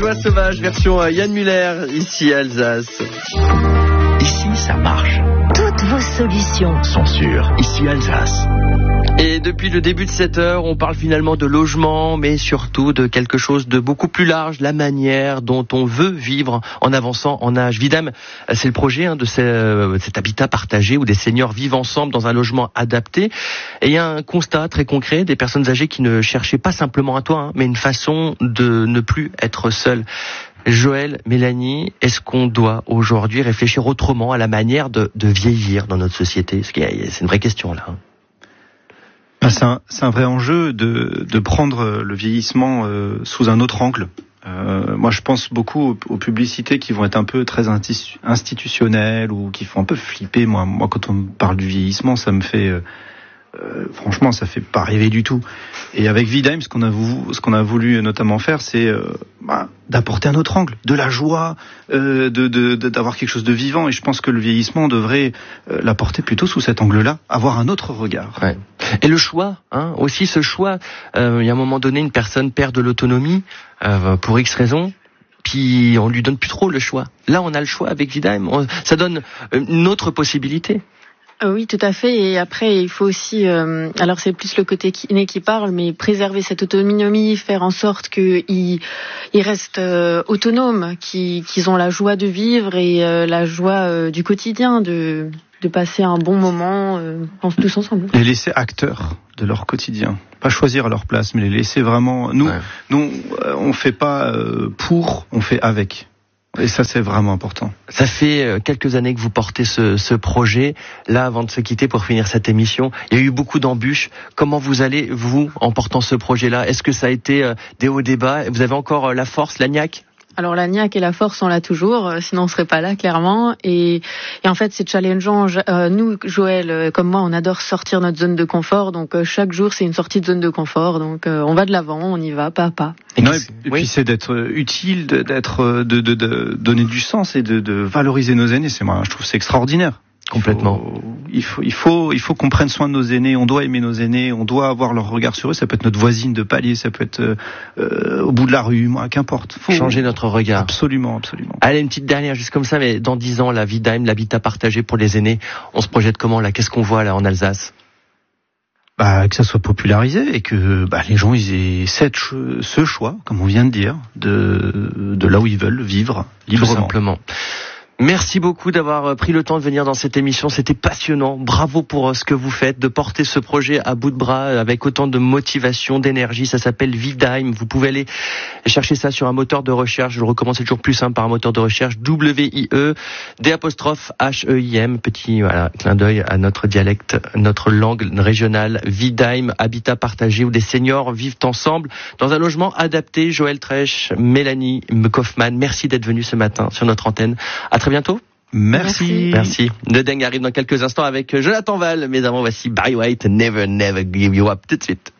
Joie sauvage, version Yann Muller, ici à Alsace. Ici, ça marche. Toutes vos solutions sont sûres. Ici, Alsace. Et depuis le début de cette heure, on parle finalement de logement, mais surtout de quelque chose de beaucoup plus large, la manière dont on veut vivre en avançant en âge. Vidame, c'est le projet de cet habitat partagé où des seniors vivent ensemble dans un logement adapté. Et il y a un constat très concret des personnes âgées qui ne cherchaient pas simplement un toit, mais une façon de ne plus être seules. Joël, Mélanie, est-ce qu'on doit aujourd'hui réfléchir autrement à la manière de vieillir dans notre société ? C'est une vraie question là. C'est un vrai enjeu de prendre le vieillissement sous un autre angle. Moi, je pense beaucoup aux publicités qui vont être un peu très institutionnelles ou qui font un peu flipper. Moi, quand on me parle du vieillissement, ça me fait... franchement, ça fait pas rêver du tout. Et avec Vidheim, ce qu'on a voulu notamment faire, c'est d'apporter un autre angle, de la joie, d'avoir quelque chose de vivant. Et je pense que le vieillissement devrait l'apporter plutôt sous cet angle-là, avoir un autre regard. Ouais. Et le choix, aussi ce choix. Il y a un moment donné, une personne perd de l'autonomie pour X raisons. Puis on lui donne plus trop le choix. Là, on a le choix avec Vidheim. Ça donne une autre possibilité. Oui, tout à fait. Et après, il faut aussi, alors c'est plus le côté kiné qui parle, mais préserver cette autonomie, faire en sorte qu'ils restent autonomes, qu'ils ont la joie de vivre et la joie du quotidien, de passer un bon moment tous ensemble. Les laisser acteurs de leur quotidien, pas choisir à leur place, mais les laisser vraiment. Nous, on fait pas pour, on fait avec. Et ça, c'est vraiment important. Ça fait quelques années que vous portez ce projet. Là, avant de se quitter pour finir cette émission, il y a eu beaucoup d'embûches. Comment vous allez, vous, en portant ce projet-là ? Est-ce que ça a été des hauts, des bas ? Vous avez encore la force, la niaque ? Alors la niaque et la force, on l'a toujours, sinon on serait pas là, clairement. Et en fait, c'est challengeant. Nous, Joël, comme moi, on adore sortir notre zone de confort. Donc chaque jour, c'est une sortie de zone de confort. Donc on va de l'avant, on y va, pas à pas. Et puis c'est d'être utile, de donner du sens et de valoriser nos aînés. Je trouve que c'est extraordinaire. Complètement. Il faut qu'on prenne soin de nos aînés. On doit aimer nos aînés. On doit avoir leur regard sur eux. Ça peut être notre voisine de palier. Ça peut être au bout de la rue. Qu'importe. Faut changer notre regard. Absolument. Allez, une petite dernière, juste comme ça. Mais dans 10 ans, la Vidheim, l'habitat partagé pour les aînés, on se projette comment là ? Qu'est-ce qu'on voit là en Alsace ? Que ça soit popularisé et que les gens ils aient ce choix, comme on vient de dire, de là où ils veulent vivre librement. Tout simplement. Merci beaucoup d'avoir pris le temps de venir dans cette émission. C'était passionnant. Bravo pour ce que vous faites, de porter ce projet à bout de bras avec autant de motivation, d'énergie. Ça s'appelle Vidheim. Vous pouvez aller chercher ça sur un moteur de recherche. Je le recommande, c'est toujours plus simple par un moteur de recherche. WIE, D''HEIM. Petit clin d'œil à notre dialecte, notre langue régionale. Vidheim, habitat partagé où des seniors vivent ensemble dans un logement adapté. Joël Trèche, Mélanie Kaufmann, merci d'être venus ce matin sur notre antenne. À très bientôt. Merci. Le Deng arrive dans quelques instants avec Jonathan Val, mais avant voici Barry White, Never Give You Up, tout de suite.